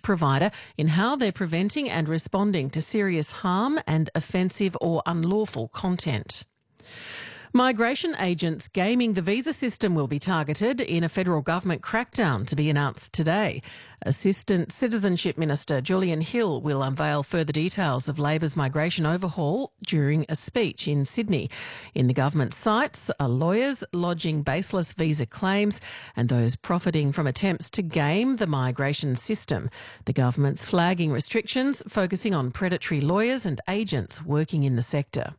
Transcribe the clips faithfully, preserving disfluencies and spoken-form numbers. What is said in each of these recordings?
provider in how they're preventing and responding to serious harm and offensive or unlawful content. Migration agents gaming the visa system will be targeted in a federal government crackdown to be announced today. Assistant Citizenship Minister Julian Hill will unveil further details of Labor's migration overhaul during a speech in Sydney. In the government sites are lawyers lodging baseless visa claims and those profiting from attempts to game the migration system. The government's flagging restrictions focusing on predatory lawyers and agents working in the sector.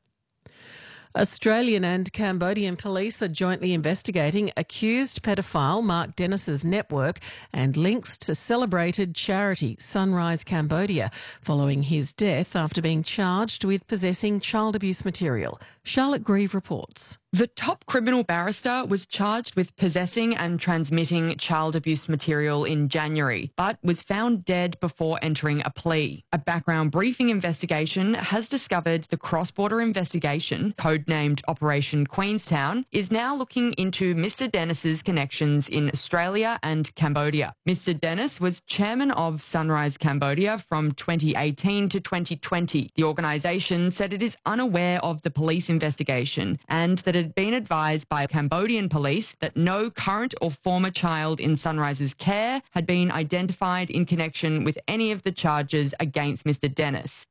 Australian and Cambodian police are jointly investigating accused pedophile Mark Dennis's network and links to celebrated charity Sunrise Cambodia following his death after being charged with possessing child abuse material. Charlotte Grieve reports. The top criminal barrister was charged with possessing and transmitting child abuse material in January, but was found dead before entering a plea. A background briefing investigation has discovered the cross-border investigation, codenamed Operation Queenstown, is now looking into Mister Dennis's connections in Australia and Cambodia. Mister Dennis was chairman of Sunrise Cambodia from twenty eighteen to twenty twenty. The organisation said it is unaware of the police investigation and that it had been advised by Cambodian police that no current or former child in Sunrise's care had been identified in connection with any of the charges against Mister Dennis.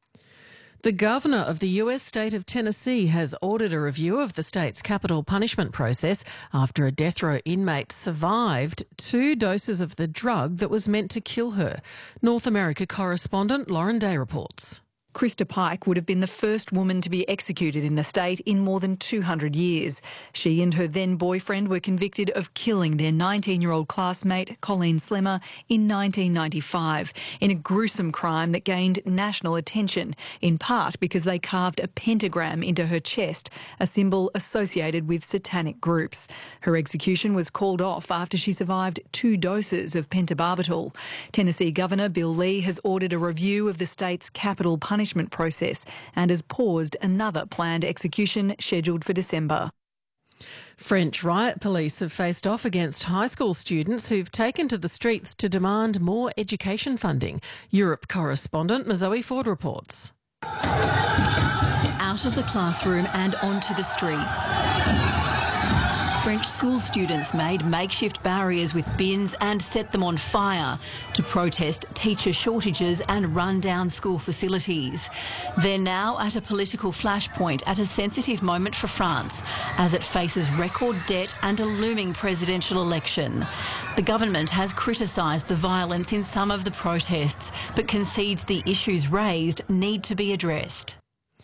The governor of the U S state of Tennessee has ordered a review of the state's capital punishment process after a death row inmate survived two doses of the drug that was meant to kill her. North America correspondent Lauren Day reports. Krista Pike would have been the first woman to be executed in the state in more than two hundred years. She and her then-boyfriend were convicted of killing their nineteen-year-old classmate, Colleen Slemmer, in nineteen ninety-five, in a gruesome crime that gained national attention, in part because they carved a pentagram into her chest, a symbol associated with satanic groups. Her execution was called off after she survived two doses of pentobarbital. Tennessee Governor Bill Lee has ordered a review of the state's capital punishment process and has paused another planned execution scheduled for December. French riot police have faced off against high school students who've taken to the streets to demand more education funding. Europe correspondent Mazoe Ford reports. Out of the classroom and onto the streets. French school students made makeshift barriers with bins and set them on fire to protest teacher shortages and run-down school facilities. They're now at a political flashpoint at a sensitive moment for France as it faces record debt and a looming presidential election. The government has criticised the violence in some of the protests but concedes the issues raised need to be addressed.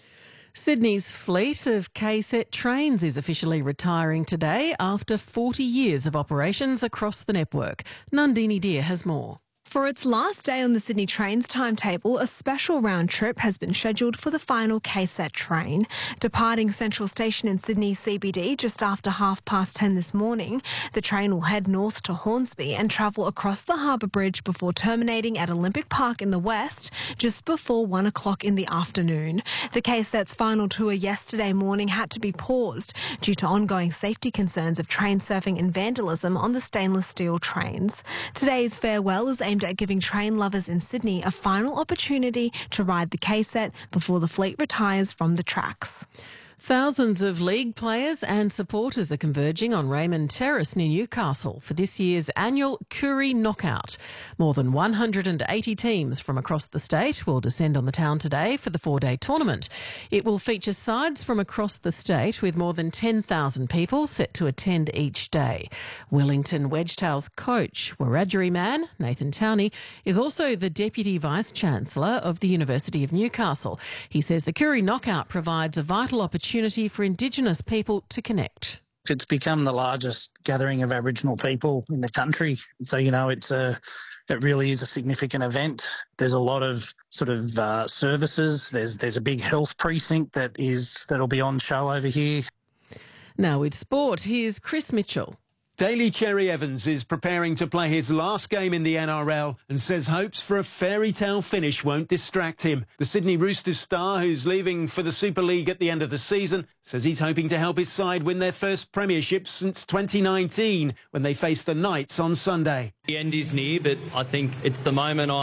Sydney's fleet of K S E T trains is officially retiring today after forty years of operations across the network. Nandini Deer has more. For its last day on the Sydney Trains timetable, a special round trip has been scheduled for the final K S E T train. Departing Central Station in Sydney C B D just after half past ten this morning, the train will head north to Hornsby and travel across the Harbour Bridge before terminating at Olympic Park in the west just before one o'clock in the afternoon. The K S E T's final tour yesterday morning had to be paused due to ongoing safety concerns of train surfing and vandalism on the stainless steel trains. Today's farewell is aimed at giving train lovers in Sydney a final opportunity to ride the K S E T before the fleet retires from the tracks. Thousands of league players and supporters are converging on Raymond Terrace near Newcastle for this year's annual Koori Knockout. More than one hundred eighty teams from across the state will descend on the town today for the four-day tournament. It will feature sides from across the state with more than ten thousand people set to attend each day. Wellington Wedgetails coach, Wiradjuri man Nathan Towney, is also the Deputy Vice-Chancellor of the University of Newcastle. He says the Koori Knockout provides a vital opportunity for Indigenous people to connect. It's become the largest gathering of Aboriginal people in the country. So, you know, it's a, it really is a significant event. There's a lot of sort of uh, services. There's there's a big health precinct that is that'll be on show over here. Now with sport, here's Chris Mitchell. Daly Cherry Evans is preparing to play his last game in the N R L and says hopes for a fairy tale finish won't distract him. The Sydney Roosters star, who's leaving for the Super League at the end of the season, says he's hoping to help his side win their first premiership since twenty nineteen when they faced the Knights on Sunday. The end is near, but I think it's the moment I